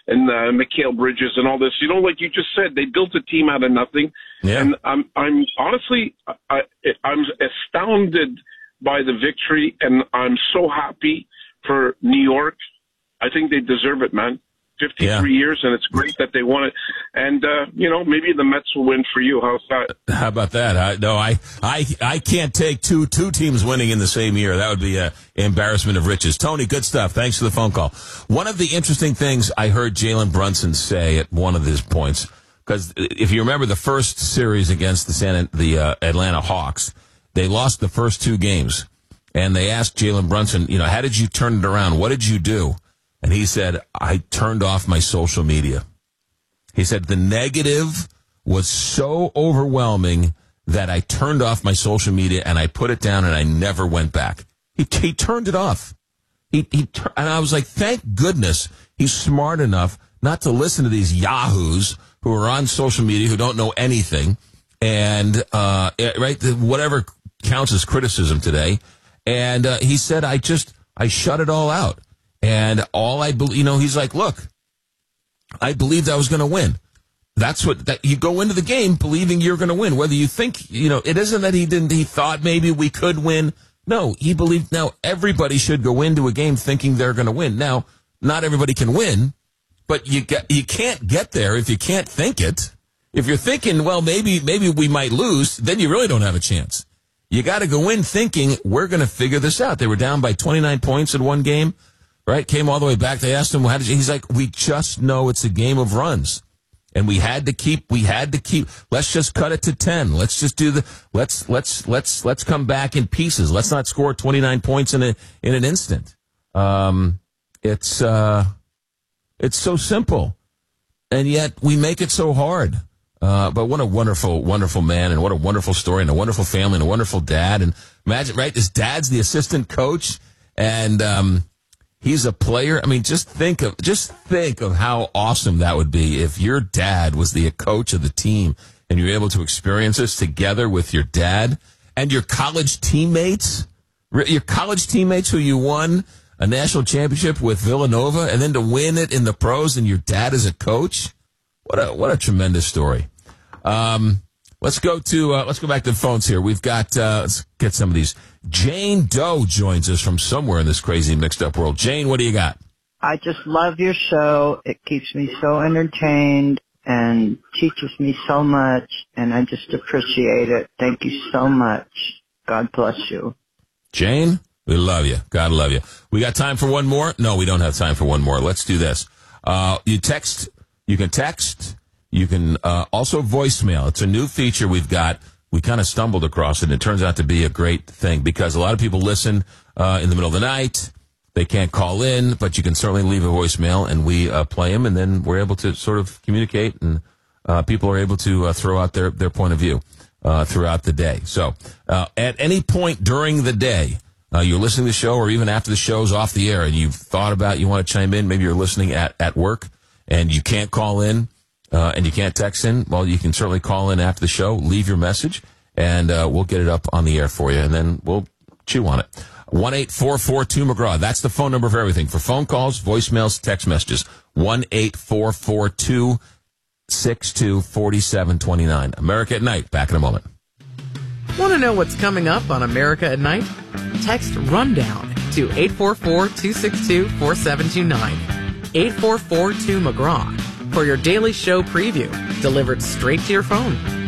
Mikal Bridges and all this. You know, like you just said, they built a team out of nothing. Yeah. And I'm honestly, I'm astounded by the victory, and I'm so happy for New York. I think they deserve it, man. 53 years, and it's great that they won it. And, maybe the Mets will win for you. How's that? How about that? I can't take two teams winning in the same year. That would be an embarrassment of riches. Tony, good stuff. Thanks for the phone call. One of the interesting things I heard Jalen Brunson say at one of his points, because if you remember the first series against the Atlanta Hawks, they lost the first two games. And they asked Jalen Brunson, how did you turn it around? What did you do? And he said, I turned off my social media. He said, the negative was so overwhelming that I turned off my social media and I put it down and I never went back. He turned it off. And I was like, thank goodness he's smart enough not to listen to these yahoos who are on social media who don't know anything. And, whatever counts as criticism today. And he said, I shut it all out. And all I believe, he's like, look, I believed I was going to win. That's that you go into the game believing you're going to win. Whether you think, it isn't that he thought maybe we could win. No, he believed. Now everybody should go into a game thinking they're going to win. Now, not everybody can win, but you can't get there if you can't think it. If you're thinking, well, maybe we might lose, then you really don't have a chance. You got to go in thinking we're going to figure this out. They were down by 29 points in one game. Right, came all the way back. They asked him, how did you? He's like, we just know it's a game of runs, and we had to keep. Let's just cut it to 10. Let's just do let's come back in pieces. Let's not score 29 points in an instant. It's so simple, and yet we make it so hard. But what a wonderful, wonderful man, and what a wonderful story, and a wonderful family, and a wonderful dad. And imagine, right? His dad's the assistant coach, and he's a player. I mean, just think of how awesome that would be if your dad was the coach of the team and you're able to experience this together with your dad and your college teammates who you won a national championship with Villanova, and then to win it in the pros and your dad is a coach. What a tremendous story. Let's go back to the phones here. We've got, let's get some of these. Jane Doe joins us from somewhere in this crazy mixed up world. Jane, what do you got? I just love your show. It keeps me so entertained and teaches me so much, and I just appreciate it. Thank you so much. God bless you. Jane, we love you. God love you. We got time for one more? No, we don't have time for one more. Let's do this. You can text. You can also voicemail. It's a new feature we've got. We kind of stumbled across it, and it turns out to be a great thing because a lot of people listen in the middle of the night. They can't call in, but you can certainly leave a voicemail, and we play them, and then we're able to sort of communicate, and people are able to throw out their point of view throughout the day. So at any point during the day, you're listening to the show, or even after the show's off the air, and you've thought about you want to chime in, maybe you're listening at work, and you can't call in, and you can't text in, well, you can certainly call in after the show, leave your message, and we'll get it up on the air for you, and then we'll chew on it. 1-844-2-McGraw. That's the phone number for everything. For phone calls, voicemails, text messages. 1-844-262-4729. America at Night. Back in a moment. Want to know what's coming up on America at Night? Text RUNDOWN to 844-262-4729. 844-2-McGraw for your daily show preview delivered straight to your phone.